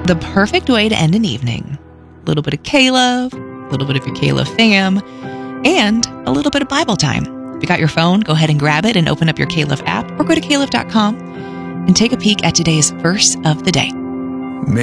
The perfect way to end an evening. A little bit of K-Love, a little bit of your K-Love fam, and a little bit of Bible time. If you got your phone, go ahead and grab it and open up your K-Love app or go to klove.com and take a peek at today's verse of the day.